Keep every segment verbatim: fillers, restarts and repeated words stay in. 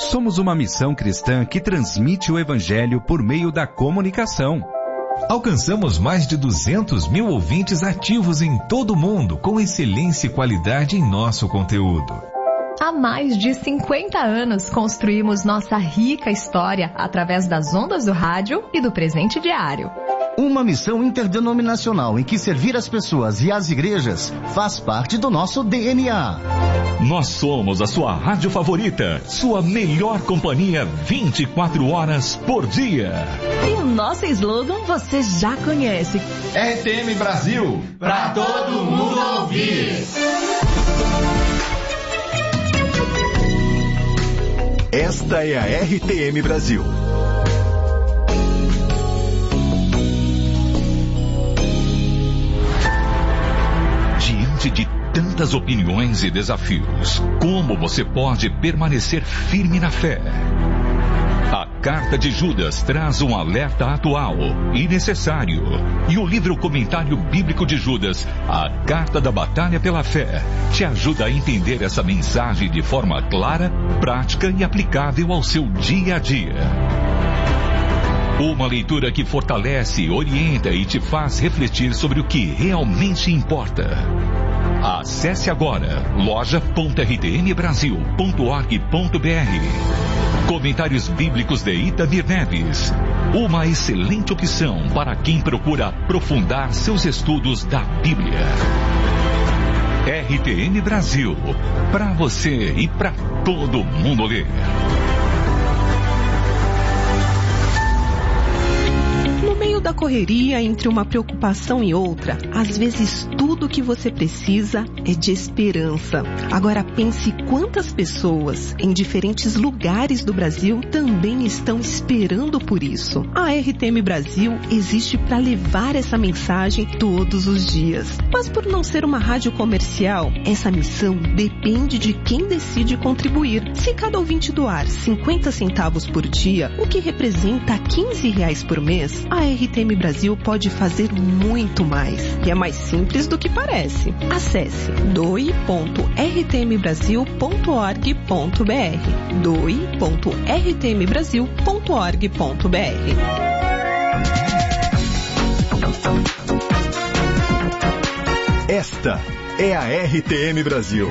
Somos uma missão cristã que transmite o Evangelho por meio da comunicação. Alcançamos mais de duzentos mil ouvintes ativos em todo o mundo, com excelência e qualidade em nosso conteúdo. Há mais de cinquenta anos construímos nossa rica história através das ondas do rádio e do presente diário. Uma missão interdenominacional em que servir as pessoas e as igrejas faz parte do nosso D N A. Nós somos a sua rádio favorita, sua melhor companhia vinte e quatro horas por dia. E o nosso slogan você já conhece. R T M Brasil, pra todo mundo ouvir. Esta é a R T M Brasil. Diante de tantas opiniões e desafios, como você pode permanecer firme na fé? A Carta de Judas traz um alerta atual e necessário. E o livro Comentário Bíblico de Judas, a Carta da Batalha pela Fé, te ajuda a entender essa mensagem de forma clara, prática e aplicável ao seu dia a dia. Uma leitura que fortalece, orienta e te faz refletir sobre o que realmente importa. Acesse agora loja ponto r t m brasil ponto org ponto b r. Comentários Bíblicos de Itamir Neves. Uma excelente opção para quem procura aprofundar seus estudos da Bíblia. R T M Brasil. Para você e para todo mundo ler. No meio da correria, entre uma preocupação e outra, às vezes tudo o que você precisa é de esperança. Agora pense quantas pessoas em diferentes lugares do Brasil também estão esperando por isso. A R T M Brasil existe para levar essa mensagem todos os dias. Mas por não ser uma rádio comercial, essa missão depende de quem decide contribuir. Se cada ouvinte doar cinquenta centavos por dia, o que representa quinze reais por mês, a R T M Brasil pode fazer muito mais. E é mais simples do que parece. Acesse doe ponto r t m brasil ponto org ponto b r. doe ponto r t m brasil ponto org ponto b r. Esta é a R T M Brasil.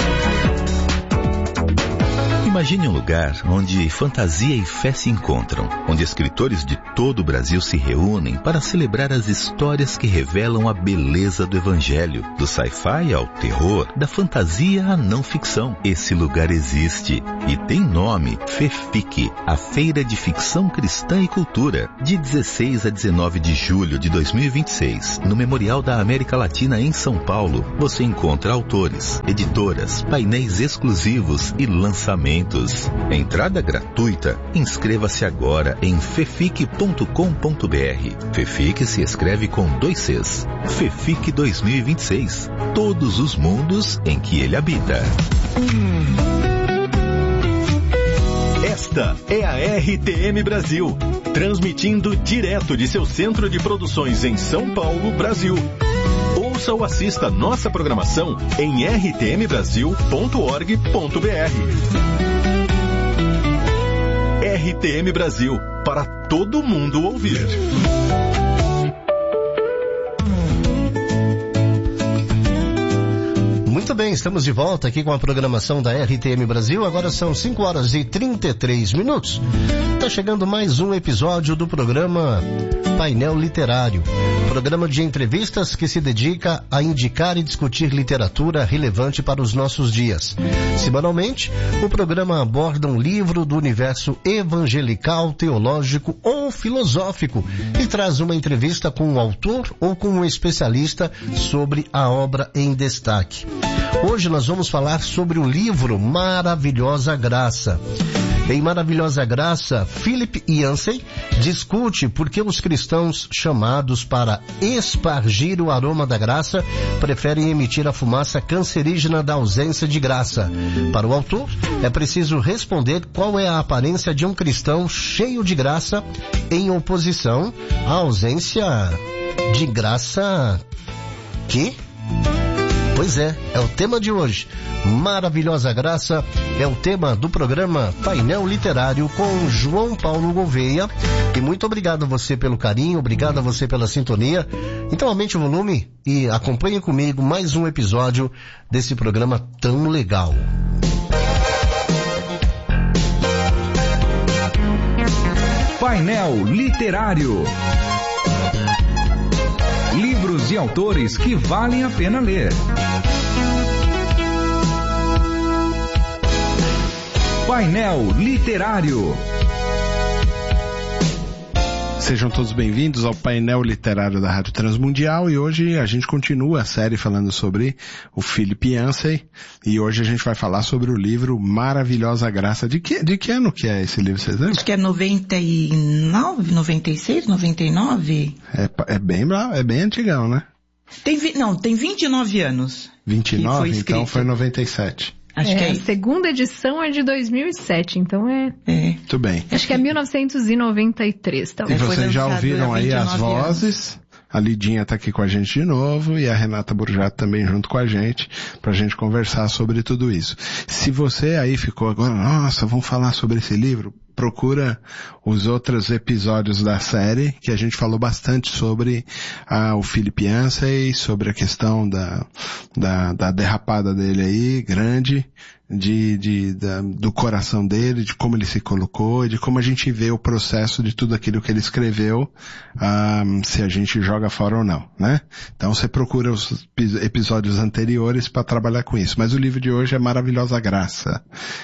Imagine um lugar onde fantasia e fé se encontram, onde escritores de todo o Brasil se reúnem para celebrar as histórias que revelam a beleza do Evangelho, do sci-fi ao terror, da fantasia à não ficção. Esse lugar existe e tem nome: FEFIC, a Feira de Ficção Cristã e Cultura, de dezesseis a dezenove de julho de dois mil e vinte e seis, no Memorial da América Latina em São Paulo. Você encontra autores, editoras, painéis exclusivos e lançamentos. Entrada gratuita. Inscreva-se agora em fefic ponto com ponto b r. FEFIC se escreve com dois Cs. FEFIC dois mil e vinte e seis. Todos os mundos em que ele habita. Esta é a R T M Brasil, transmitindo direto de seu centro de produções em São Paulo, Brasil. Ouça ou assista nossa programação em r t m brasil ponto org ponto b r. R T M Brasil, para todo mundo ouvir. Muito bem, estamos de volta aqui com a programação da R T M Brasil. Agora são cinco horas e trinta e três minutos. Está chegando mais um episódio do programa Painel Literário, programa de entrevistas que se dedica a indicar e discutir literatura relevante para os nossos dias. Semanalmente, o programa aborda um livro do universo evangelical, teológico ou filosófico e traz uma entrevista com um autor ou com um especialista sobre a obra em destaque. Hoje nós vamos falar sobre o livro Maravilhosa Graça. Em Maravilhosa Graça, Philip Yancey discute por que os cristãos chamados para espargir o aroma da graça preferem emitir a fumaça cancerígena da ausência de graça. Para o autor, é preciso responder qual é a aparência de um cristão cheio de graça em oposição à ausência de graça que... Pois é, é o tema de hoje. Maravilhosa Graça é o tema do programa Painel Literário com João Paulo Gouveia. E muito obrigado a você pelo carinho, obrigado a você pela sintonia. Então aumente o volume e acompanhe comigo mais um episódio desse programa tão legal. Painel Literário. Livros e autores que valem a pena ler. Painel Literário. Sejam todos bem-vindos ao painel literário da Rádio Transmundial, e hoje a gente continua a série falando sobre o Philip Yancey, e hoje a gente vai falar sobre o livro Maravilhosa Graça. De que, de que ano que é esse livro, vocês lembram? Acho que é noventa e nove, noventa e seis, noventa e nove. É, é bem é bem antigão, né? Tem, não, tem vinte e nove anos. vinte e nove? Foi então foi noventa e sete. Acho é, que é. A segunda edição é de dois mil e sete, então é... É. Muito bem. Acho que é mil novecentos e noventa e três. Então. E vocês já ouviram aí as vozes? Anos. A Lidinha está aqui com a gente de novo e a Renata Burjato também junto com a gente, para a gente conversar sobre tudo isso. Se você aí ficou agora, nossa, vamos falar sobre esse livro, procura os outros episódios da série, que a gente falou bastante sobre ah, o Philip Yancey, sobre a questão da, da, da derrapada dele aí, grande, de, de, da, do coração dele, de como ele se colocou, e de como a gente vê o processo de tudo aquilo que ele escreveu, ah, se a gente joga fora ou não, né? Então você procura os episódios anteriores para trabalhar com isso. Mas o livro de hoje é Maravilhosa Graça.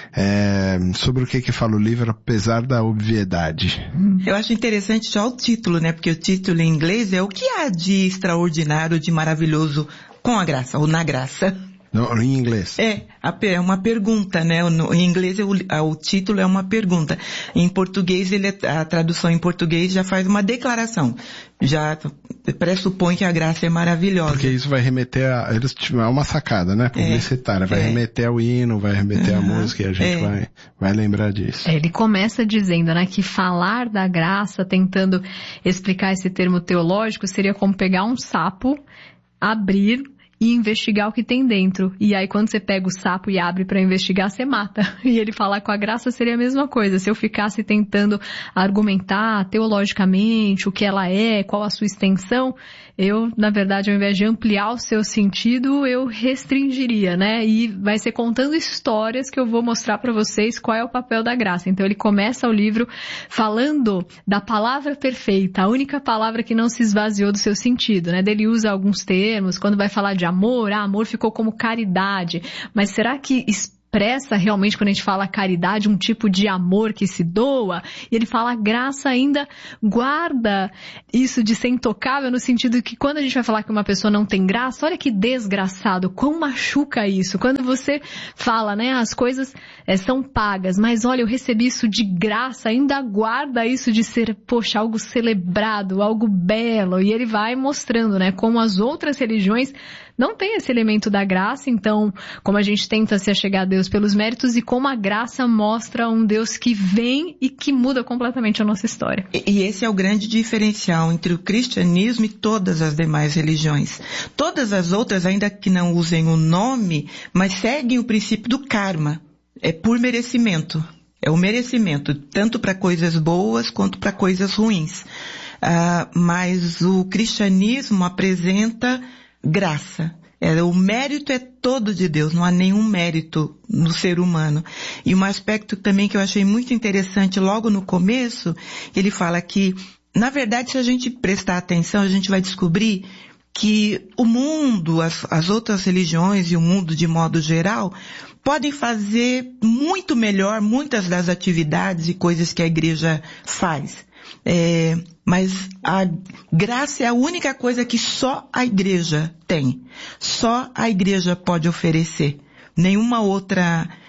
É, sobre o que que fala o livro, apesar da obviedade. Eu acho interessante só o título, né? Porque o título em inglês é o que há de extraordinário, de maravilhoso com a graça, ou na graça. No, em inglês. É, é uma pergunta, né? No, em inglês o, o título é uma pergunta. Em português, ele, a tradução em português já faz uma declaração. Já pressupõe que a graça é maravilhosa. Porque isso vai remeter a... Eles tiveram uma sacada, né? Publicitária. É, vai é. remeter ao hino, vai remeter uhum, à música, e a gente é. vai, vai lembrar disso. É, ele começa dizendo, né, que falar da graça, tentando explicar esse termo teológico, seria como pegar um sapo, abrir e investigar o que tem dentro. E aí quando você pega o sapo e abre para investigar, você mata. E ele fala com a graça seria a mesma coisa. Se eu ficasse tentando argumentar teologicamente o que ela é, qual a sua extensão, eu, na verdade, ao invés de ampliar o seu sentido, eu restringiria, né? E vai ser contando histórias que eu vou mostrar para vocês qual é o papel da graça. Então ele começa o livro falando da palavra perfeita, a única palavra que não se esvaziou do seu sentido, né? Ele usa alguns termos, quando vai falar de amor, ah, amor ficou como caridade, mas será que expressa realmente, quando a gente fala caridade, um tipo de amor que se doa? E ele fala a graça ainda guarda isso de ser intocável, no sentido que quando a gente vai falar que uma pessoa não tem graça, olha que desgraçado, quão machuca isso. Quando você fala, né, as coisas é, são pagas, mas olha, eu recebi isso de graça, ainda guarda isso de ser, poxa, algo celebrado, algo belo. E ele vai mostrando, né, como as outras religiões não tem esse elemento da graça, então, como a gente tenta se achegar a Deus pelos méritos, e como a graça mostra um Deus que vem e que muda completamente a nossa história. E, e esse é o grande diferencial entre o cristianismo e todas as demais religiões. Todas as outras, ainda que não usem o nome, mas seguem o princípio do karma. É por merecimento. É o merecimento, tanto para coisas boas quanto para coisas ruins. Ah, mas o cristianismo apresenta graça. É, o mérito é todo de Deus, não há nenhum mérito no ser humano. E um aspecto também que eu achei muito interessante logo no começo, ele fala que, na verdade, se a gente prestar atenção, a gente vai descobrir que o mundo, as, as outras religiões e o mundo de modo geral, podem fazer muito melhor muitas das atividades e coisas que a igreja faz. É, mas a graça é a única coisa que só a igreja tem. Só a igreja pode oferecer. Nenhuma outra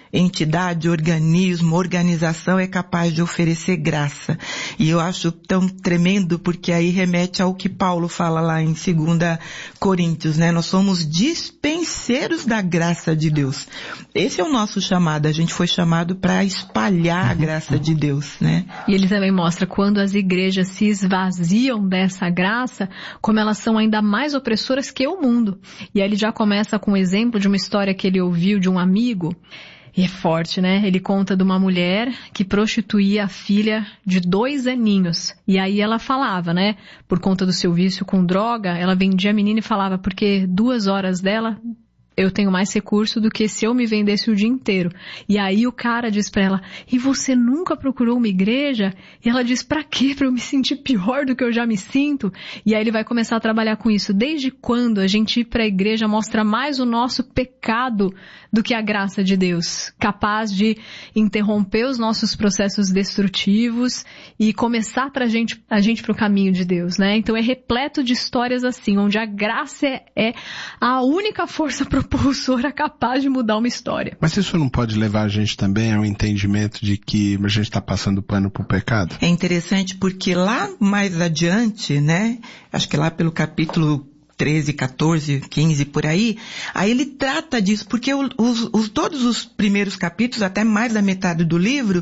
entidade, organismo, organização é capaz de oferecer graça. E eu acho tão tremendo porque aí remete ao que Paulo fala lá em segunda Coríntios, né? Nós somos dispenseiros da graça de Deus. Esse é o nosso chamado. A gente foi chamado para espalhar a graça de Deus, né? E ele também mostra quando as igrejas se esvaziam dessa graça, como elas são ainda mais opressoras que o mundo. E aí ele já começa com um exemplo de uma história que ele ouviu de um amigo. E é forte, né? Ele conta de uma mulher que prostituía a filha de dois aninhos. E aí ela falava, né? Por conta do seu vício com droga, ela vendia a menina e falava, porque duas horas dela eu tenho mais recurso do que se eu me vendesse o dia inteiro. E aí o cara diz pra ela, e você nunca procurou uma igreja? E ela diz, pra quê? Pra eu me sentir pior do que eu já me sinto? E aí ele vai começar a trabalhar com isso. Desde quando a gente ir pra igreja mostra mais o nosso pecado do que a graça de Deus? Capaz de interromper os nossos processos destrutivos e começar pra gente, a gente pro caminho de Deus, né? Então é repleto de histórias assim, onde a graça é, é a única força propulsora capaz de mudar uma história. Mas isso não pode levar a gente também ao entendimento de que a gente está passando pano pro pecado? É interessante porque lá mais adiante, né, acho que lá pelo capítulo treze, quatorze, quinze, por aí, aí ele trata disso, porque os, os, todos os primeiros capítulos, até mais da metade do livro,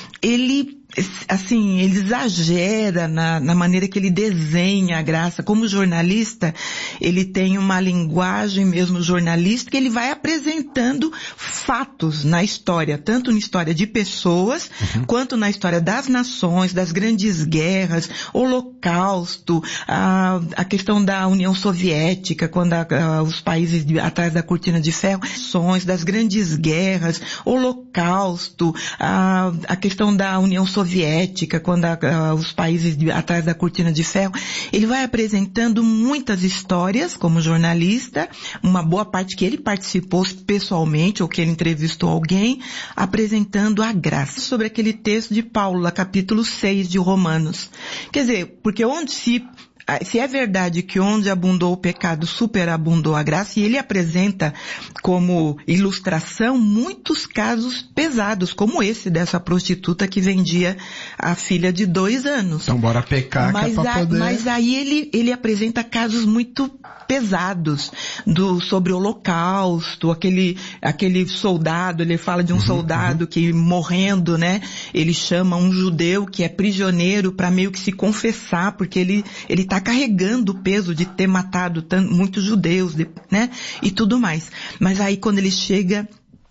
ele, assim, ele exagera na, na maneira que ele desenha a graça. Como jornalista, ele tem uma linguagem mesmo jornalística, ele vai apresentando fatos na história, tanto na história de pessoas, uhum. quanto na história das nações, das grandes guerras, Holocausto, a, a questão da União Soviética, quando a, a, os países de, atrás da cortina de ferro, das grandes guerras, Holocausto, a, a questão da União Soviética, quando a, a, os países de, atrás da cortina de ferro, ele vai apresentando muitas histórias como jornalista, uma boa parte que ele participou pessoalmente ou que ele entrevistou alguém, apresentando a graça sobre aquele texto de Paulo, lá, capítulo seis de Romanos. Quer dizer, porque onde se Se é verdade que onde abundou o pecado, superabundou a graça, e ele apresenta como ilustração muitos casos pesados, como esse dessa prostituta que vendia a filha de dois anos. Então bora pecar, mas, que é pra a, poder... mas aí ele, ele apresenta casos muito pesados do, sobre o Holocausto, aquele, aquele soldado, ele fala de um uhum, soldado uhum. que morrendo, né, ele chama um judeu que é prisioneiro para meio que se confessar, porque ele, ele tá carregando o peso de ter matado tanto, muitos judeus, né, e tudo mais. Mas aí quando ele chega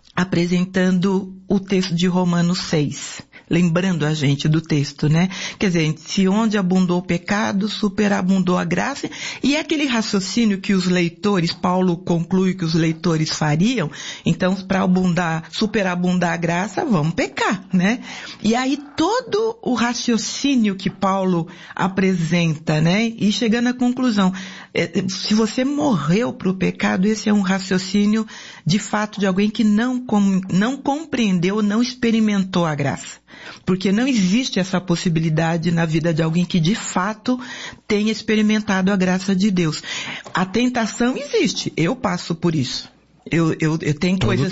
apresentando o texto de Romanos seis, lembrando a gente do texto, né? Quer dizer, se onde abundou o pecado, superabundou a graça, e é aquele raciocínio que os leitores, Paulo conclui que os leitores fariam, então para abundar, superabundar a graça, vamos pecar, né? E aí todo o raciocínio que Paulo apresenta, né? E chegando à conclusão, se você morreu para o pecado, esse é um raciocínio de fato de alguém que não, com, não compreendeu, não experimentou a graça. Porque não existe essa possibilidade na vida de alguém que de fato tenha experimentado a graça de Deus. A tentação existe, eu passo por isso. Eu, eu, eu tenho Todo coisas